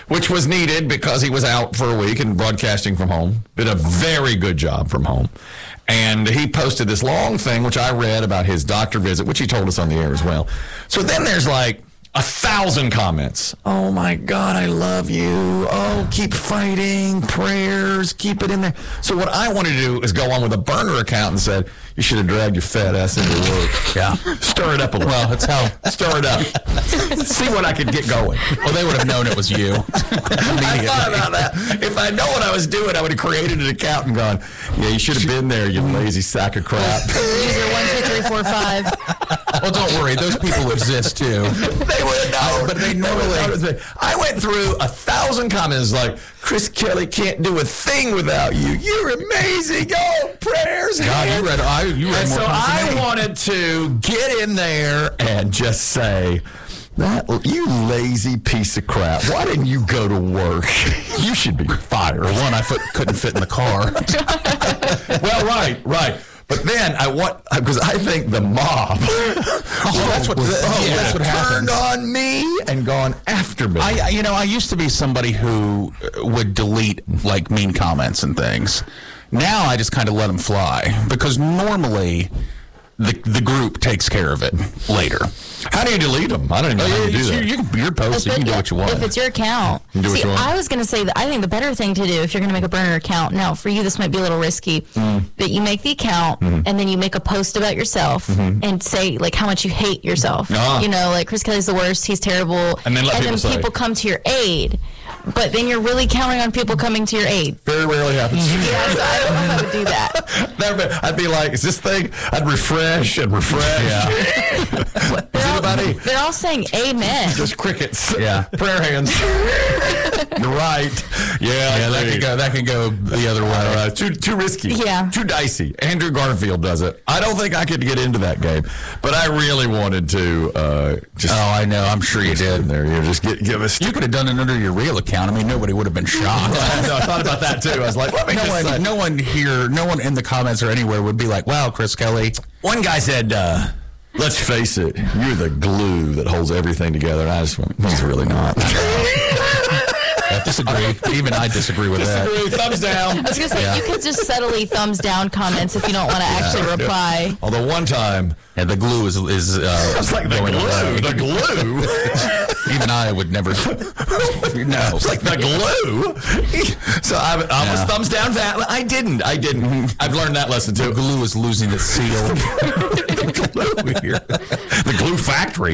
which was needed because he was out for a week and broadcasting from home. Did a very good job from home. And he posted this long thing, which I read about his doctor visit, which he told us on the air as well. So then there's like 1,000 comments. Oh, my God, I love you. Oh, keep fighting. Prayers. Keep it in there. So what I wanted to do is go on with a burner account and said, you should have dragged your fat ass into work. Yeah. Stir it up a little. Well, that's how. Stir it up. See what I could get going. Well, they would have known it was you. I thought about that. If I know what I was doing, I would have created an account and gone, yeah, you should have been there, you lazy sack of crap. User 12345. Well, don't worry. Those people exist, too. They would have known. But they normally... I went through 1,000 comments like, Chris Kelly can't do a thing without you. You're amazing. Oh, prayers. God, you read and more so comments than me. I wanted to get in there and just say, you lazy piece of crap. Why didn't you go to work? You should be fired. Well, one, I couldn't fit in the car. Well, right. But then because I think the mob that's what turned happens. on me and gone after me. I used to be somebody who would delete like mean comments and things. Now I just kind of let them fly because normally the group takes care of it later. How do you delete them? I don't even know how to do that. Your post, you can do what you want. If it's your account. You can do what you want. I was going to say that I think the better thing to do if you're going to make a burner account, now for you this might be a little risky, but you make the account and then you make a post about yourself and say like how much you hate yourself. You know, like Chris Kelly's the worst, he's terrible. And then people come to your aid. But then you're really counting on people coming to your aid. Very rarely happens. Yeah, so I don't know how to do that. I'd be like, is this thing? I'd refresh and refresh. Yeah. They're all saying amen. Just crickets. Yeah. Prayer hands. You're right. Yeah, that can go the other way. Too risky. Yeah. Too dicey. Andrew Garfield does it. I don't think I could get into that game, but I really wanted to just. Oh, I know. I'm sure you did. There, you just give us. You could have done it under your real account. I mean, nobody would have been shocked. I thought about that too. I was like, no one in the comments or anywhere would be like, wow, Chris Kelly. One guy said, let's face it, you're the glue that holds everything together. And I just went, he's really not. I disagree. Even I disagree with that. Thumbs down. I was going to say, you could just subtly thumbs down comments if you don't want to actually reply. Although one time... Yeah, the glue is it's like the glue. The glue? Even I would never... No. It's like the glue. So I was thumbs down that. I didn't. I've learned that lesson too. The glue is losing its seal. The glue here. The glue factory.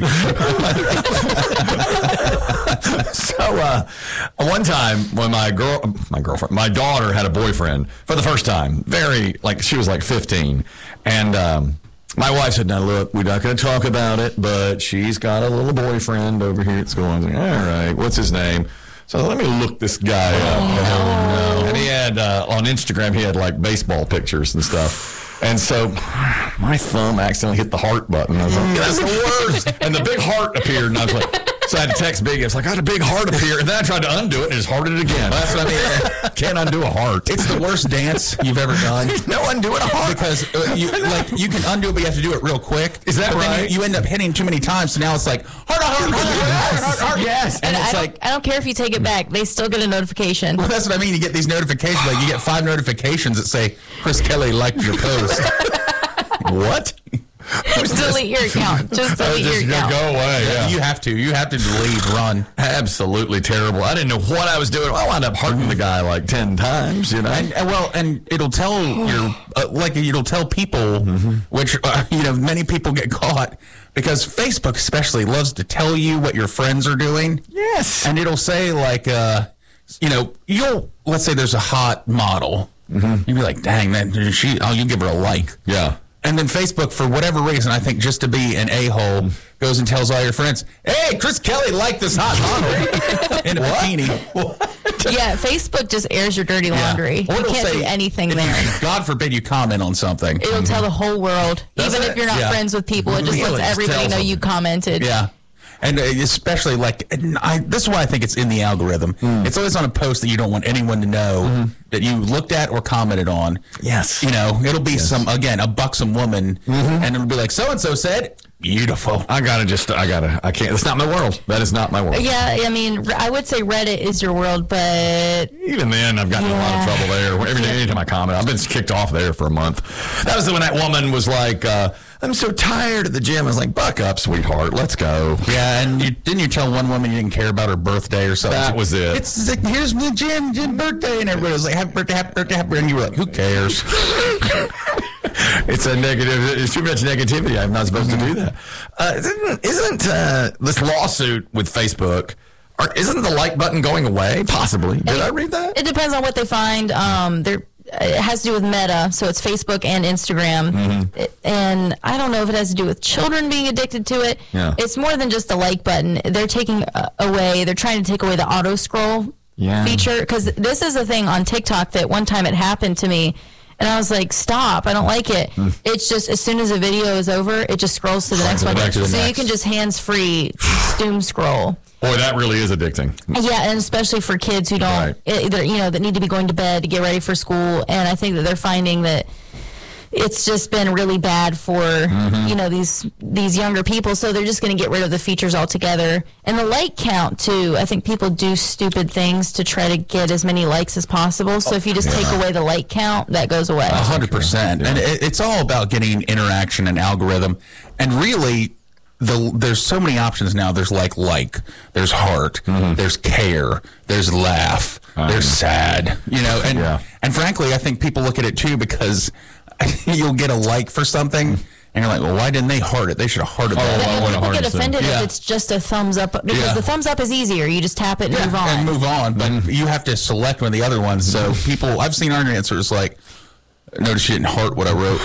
So one time when my daughter had a boyfriend for the first time, she was like 15, and my wife said, now look, we're not going to talk about it, but she's got a little boyfriend over here at school. I was like, all right, what's his name? So let me look this guy up. Oh, no. And he had, on Instagram, he had like baseball pictures and stuff. And so my thumb accidentally hit the heart button. I was like, that's the worst. And the big heart appeared, and I was like, so I had to text Big. I was like, I got a big heart appear. And then I tried to undo it, and it just hearted it again. That's what I mean. Can't undo a heart. It's the worst dance you've ever done. No undoing a heart. Because you can undo it, but you have to do it real quick. Is that right? Then you end up hitting too many times, so now it's like, heart. Yes. And I don't care if you take it back. They still get a notification. Well, that's what I mean. You get these notifications. Like you get 5 notifications that say, Chris Kelly liked your post. What? Just delete your account. Just delete your account. Go away. Yeah. You have to delete, run. Absolutely terrible. I didn't know what I was doing. I wound up hurting the guy like 10 times, you know. And it'll tell it'll tell people, which many people get caught because Facebook especially loves to tell you what your friends are doing. Yes. And it'll say like, let's say there's a hot model. You'd be like, dang, man, you give her a like. Yeah. And then Facebook, for whatever reason, I think just to be an a-hole, goes and tells all your friends, hey, Chris Kelly liked this hot model in a bikini. Yeah, Facebook just airs your dirty laundry. Yeah. You can't do anything there. God forbid you comment on something. It'll tell the whole world. Even if you're not friends with people, it just lets everybody know you commented. Yeah. And especially, this is why I think it's in the algorithm. It's always on a post that you don't want anyone to know that you looked at or commented on. Yes. It'll be a buxom woman, and it'll be like, so-and-so said, beautiful. I can't. It's not my world. That is not my world. Yeah, I mean, I would say Reddit is your world, but Even then, I've gotten in a lot of trouble there. Anytime I comment, I've been kicked off there for a month. That was when that woman was like, I'm so tired at the gym. I was like, buck up, sweetheart. Let's go. Yeah, and didn't you tell one woman you didn't care about her birthday or something? That was it. It's like, here's my Jim birthday, and everybody was like, happy birthday, happy birthday, happy birthday. And you were like, who cares? It's a negative. It's too much negativity. I'm not supposed to do that. Isn't this lawsuit with Facebook? Isn't the like button going away? Possibly. Did I read that? it depends on what they find. It has to do with Meta, so it's Facebook and Instagram. And I don't know if it has to do with children being addicted to it. Yeah. It's more than just the like button. They're trying to take away the auto scroll feature, because this is a thing on TikTok that one time it happened to me. And I was like, stop, I don't like it. It's just, as soon as a video is over, it just scrolls to the next one. So you can just hands-free doom scroll. Boy, that really is addicting. Yeah, and especially for kids who don't, that need to be going to bed to get ready for school. And I think that they're finding that it's just been really bad for, these younger people. So they're just going to get rid of the features altogether. And the like count, too. I think people do stupid things to try to get as many likes as possible. So if you just take away the like count, that goes away. 100%. And it's all about getting interaction and algorithm. And really, there's so many options now. There's like, there's heart, there's care, there's laugh, there's sad, and frankly, I think people look at it too, because you'll get a like for something and you're like, well, why didn't they heart it? They should have hearted that. People get offended if it's just a thumbs up, because the thumbs up is easier. You just tap it and move on. And move on, but you have to select one of the other ones. So I've seen our answers like, notice you didn't heart what I wrote.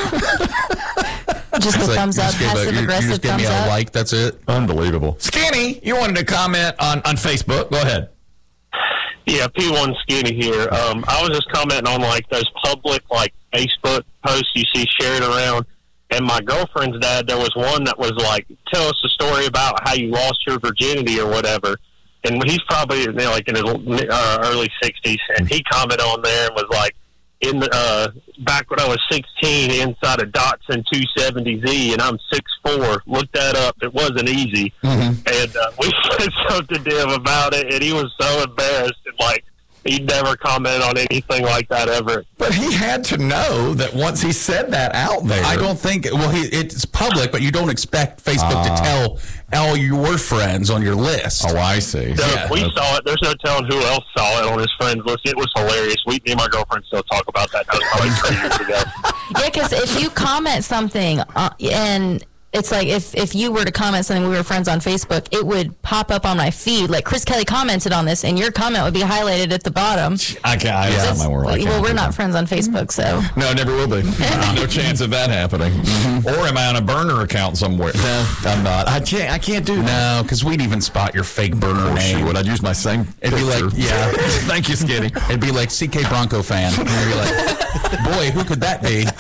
Just a thumbs up, passive aggressive you just give thumbs me a up. like, that's it. Unbelievable. Skinny, you wanted to comment on Facebook. Go ahead. Yeah, P1 Skinny here. I was just commenting on those public Facebook posts you see shared around. And my girlfriend's dad, there was one that was like, tell us a story about how you lost your virginity or whatever. And he's probably in his early 60s, and he commented on there and was like, back when I was 16, inside a Datsun 270Z, and I'm 6'4". Look that up. It wasn't easy. And we said something to him about it, and he was so embarrassed, and he'd never commented on anything like that ever. But he had to know that once he said that out there. I don't think, it's public, but you don't expect Facebook to tell all your friends on your list. Oh, I see. So if we saw it, there's no telling who else saw it on his friends list. It was hilarious. Me and my girlfriend still talk about that. That was probably 3 years ago. Yeah, because if you comment something and it's like if you were to comment something, we were friends on Facebook, it would pop up on my feed. Like, Chris Kelly commented on this, and your comment would be highlighted at the bottom. I can't. It's not my world. Well, we're not friends on Facebook, so. No, never will be. No chance of that happening. Or am I on a burner account somewhere? No, I'm not. I can't do that. No, because we'd even spot your fake burner name. Would I use my same It'd be picture? like, yeah. Thank you, Skinny. It'd be like CK Bronco fan. And you'd be like, boy, who could that be?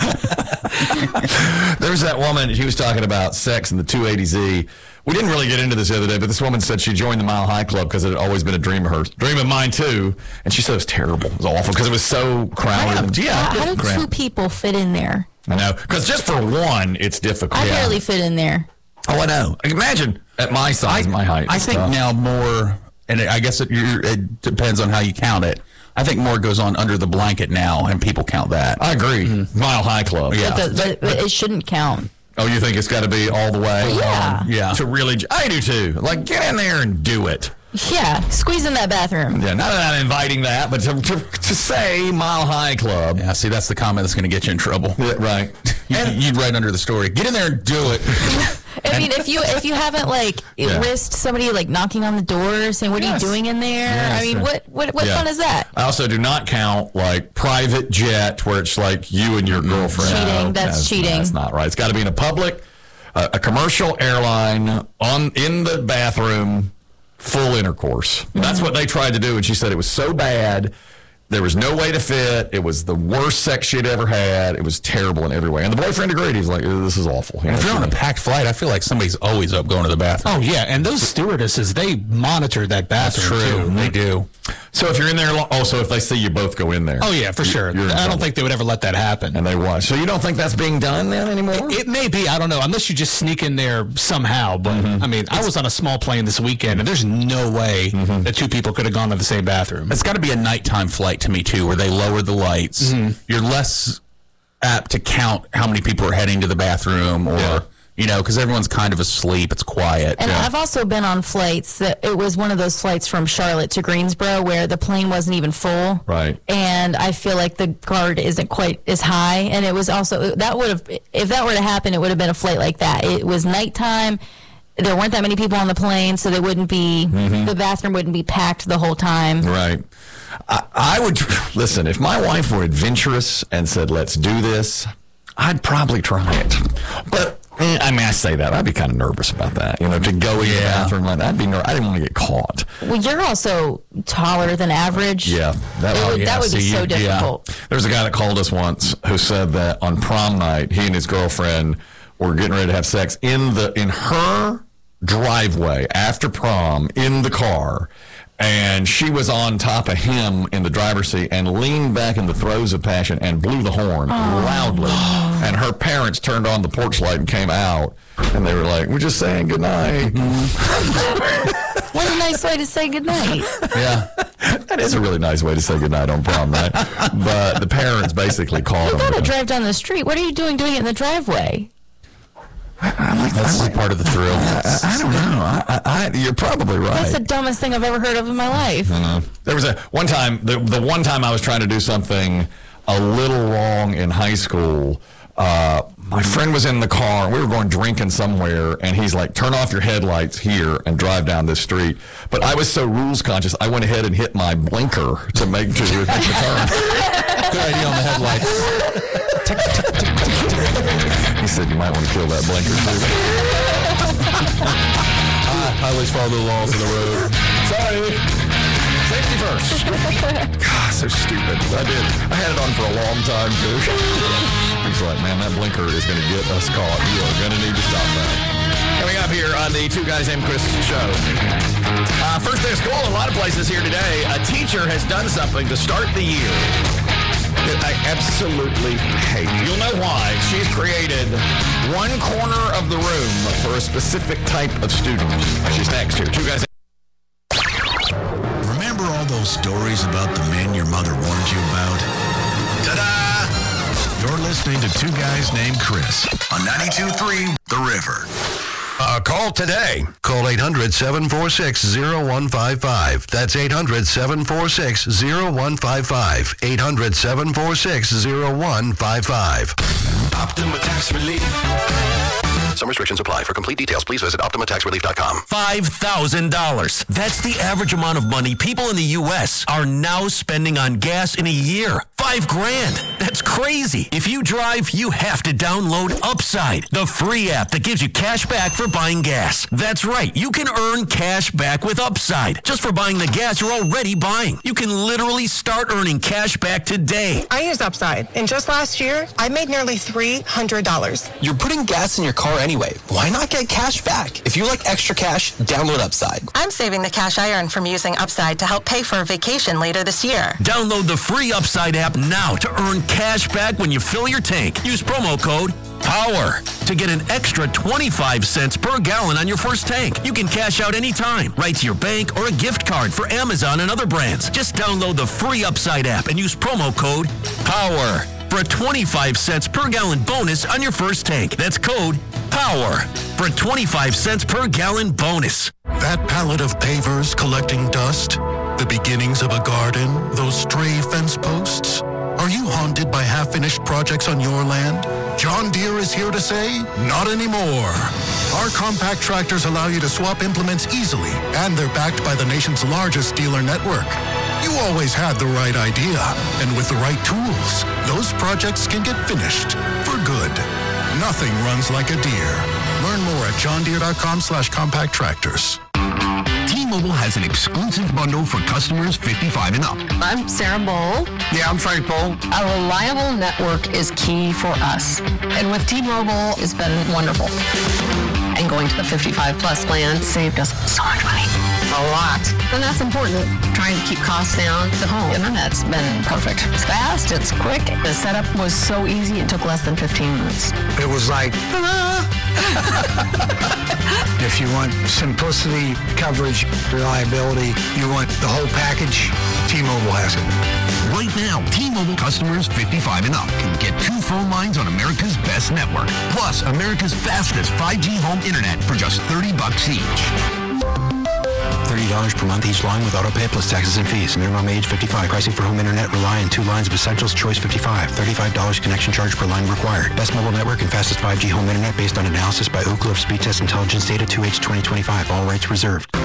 There's that woman, she was talking about sex and the 280Z. We didn't really get into this the other day, but this woman said she joined the Mile High Club because it had always been a dream of hers. Dream of mine, too. And she said it was terrible. It was awful because it was so crowded. How do two people fit in there? I know. Because just for one, it's difficult. I barely fit in there. Oh, I know. Imagine at my size, my height. I think now more, and I guess it depends on how you count it. I think more goes on under the blanket now, and people count that. I agree. Mile High Club. Yeah. But it shouldn't count. Oh, you think it's got to be all the way? Yeah. Yeah. To really, I do too. Like, get in there and do it. Yeah, squeeze in that bathroom. Yeah, not that I'm inviting that, but to say Mile High Club. Yeah, see, that's the comment that's going to get you in trouble. Yeah, right. You'd write under the story, get in there and do it. I mean, if you haven't risked somebody knocking on the door saying, "What are you doing in there?" Yes. I mean, what fun is that? I also do not count private jet where it's you and your girlfriend. Cheating. That's cheating. That's not right. It's got to be in a public, a commercial airline in the bathroom, full intercourse. That's what they tried to do, and she said it was so bad. There was no way to fit. It was the worst sex she'd ever had. It was terrible in every way. And the boyfriend agreed. He's like, this is awful. If you're on a packed flight, I feel like somebody's always up going to the bathroom. Oh, yeah. And those stewardesses, they monitor that bathroom, That's true. too. They do. So if you're in there, so if they see you both go in there. Oh, yeah, for sure. I don't think they would ever let that happen. And they watch. So you don't think that's being done then anymore? It may be. I don't know. Unless you just sneak in there somehow. But, I mean, I was on a small plane this weekend, and there's no way that two people could have gone to the same bathroom. It's got to be a nighttime flight to me, too, where they lower the lights. You're less apt to count how many people are heading to the bathroom or... You know, because everyone's kind of asleep. It's quiet. And I've also been on flights that it was one of those flights from Charlotte to Greensboro where the plane wasn't even full. Right. And I feel like the guard isn't quite as high. And it was also, if that were to happen, it would have been a flight like that. It was nighttime. There weren't that many people on the plane, so they wouldn't be, the bathroom wouldn't be packed the whole time. Right. I would, listen, if my wife were adventurous and said, let's do this, I'd probably try it. But, I mean, I say that. I'd be kind of nervous about that. You know, to go in the bathroom like that, I'd be nervous. I didn't want to get caught. Well, you're also taller than average. Yeah. That would be so difficult. There's a guy that called us once who said that on prom night, he and his girlfriend were getting ready to have sex in her driveway after prom in the car. And she was on top of him in the driver's seat and leaned back in the throes of passion and blew the horn loudly. And her parents turned on the porch light and came out. And they were like, we're just saying goodnight. What a nice way to say goodnight. Yeah. That is a really nice way to say goodnight on prom night. But the parents basically called them. You got to drive down the street. What are you doing it in the driveway? That's part of the thrill. I don't know. You're probably right. That's the dumbest thing I've ever heard of in my life. There was one time, the one time I was trying to do something a little wrong in high school. My friend was in the car, and we were going drinking somewhere, and he's like, turn off your headlights here and drive down this street. But I was so rules conscious, I went ahead and hit my blinker to make the turn. Good idea on the headlights. He said, you might want to kill that blinker, too. I always follow the laws of the road. Sorry. Safety first. God, so stupid. I had it on for a long time, too. He's like, man, that blinker is going to get us caught. You are going to need to stop that. Coming up here on the Two Guys Named Chris show. First day of school, a lot of places here today. A teacher has done something to start the year that I absolutely hate. You'll know why. She's created one corner of the room for a specific type of student. She's next here. Two Guys. Remember all those stories about the men your mother warned you about? Ta-da! You're listening to Two Guys Named Chris on 92.3 The River. Call today. Call 800-746-0155. That's 800-746-0155. 800-746-0155. Optima Tax Relief. Some restrictions apply. For complete details, please visit OptimaTaxRelief.com. $5,000. That's the average amount of money people in the U.S. are now spending on gas in a year. $5,000. That's crazy. If you drive, you have to download Upside, the free app that gives you cash back for buying gas. That's right. You can earn cash back with Upside just for buying the gas you're already buying. You can literally start earning cash back today. I use Upside, and just last year, I made nearly $300. You're putting gas in your car anyway. Why not get cash back? If you like extra cash, download Upside. I'm saving the cash I earn from using Upside to help pay for a vacation later this year. Download the free Upside app now to earn cash back when you fill your tank. Use promo code POWER to get an extra 25 cents per gallon on your first tank. You can cash out anytime, right to your bank or a gift card for Amazon and other brands. Just download the free Upside app and use promo code POWER for a 25 cents per gallon bonus on your first tank. That's code POWER for a 25 cents per gallon bonus. That pallet of pavers collecting dust, the beginnings of a garden, those stray fence posts. Are you haunted by half-finished projects on your land? John Deere is here to say, not anymore. Our compact tractors allow you to swap implements easily, and they're backed by the nation's largest dealer network. You always had the right idea, and with the right tools, those projects can get finished for good. Nothing runs like a Deere. Learn more at johndeere.com/compact tractors. T-Mobile has an exclusive bundle for customers 55 and up. I'm Sarah Bowl. Yeah, I'm Frank Bowl. A reliable network is key for us. And with T-Mobile, it's been wonderful. and going to the 55 plus plan saved us so much money. A lot. And that's important. Trying to keep costs down. The home internet's been perfect. It's fast, it's quick. The setup was so easy, it took less than 15 minutes. It was like, if you want simplicity, coverage, reliability, you want the whole package, T-Mobile has it. Right now, T-Mobile customers 55 and up can get 2 phone lines on America's best network, plus America's fastest 5G home internet for just $30 each. $30 per month each line with auto pay plus taxes and fees. Minimum age 55. Pricing for home internet rely on 2 lines of Essentials Choice 55. $35 connection charge per line required. Best mobile network and fastest 5G home internet based on analysis by Ookla of Speed Test Intelligence Data 2H 2025. All rights reserved.